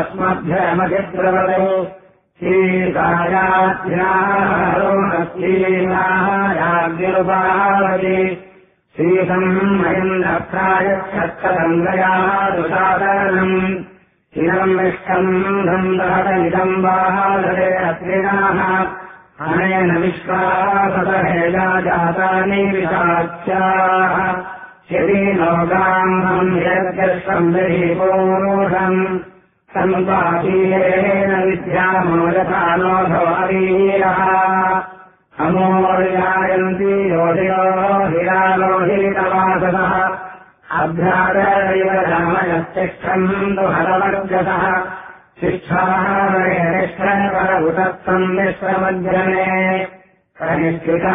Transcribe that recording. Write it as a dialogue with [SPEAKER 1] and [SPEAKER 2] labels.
[SPEAKER 1] अस्मभ्यमधिद्रवते शीतायाज्ञाहारोणश्रीनायाज्ञरुपावति शीतम् मयन्दप्रायच्छत्तदङ्गया दुषादनम् चिरम् विष्टम् धन्दहतमिदम् वाहादरे अत्रिणाः अनेन विश्वासरहेजा जातानि विशाच्याः शिरीनोगाम् यज्ञम् विहीपोषम् सम्पातीयेन विद्यामोदतानोभवारीयः अमोर्यायन्ति योधियो हिरालोहितवासः अभ्यादरैव रामयस्तिष्ठम् तु हरवर्जसः शिक्षाहारेष्ठपरभुतत्वम् विश्वमध्यमे कनिष्ठिता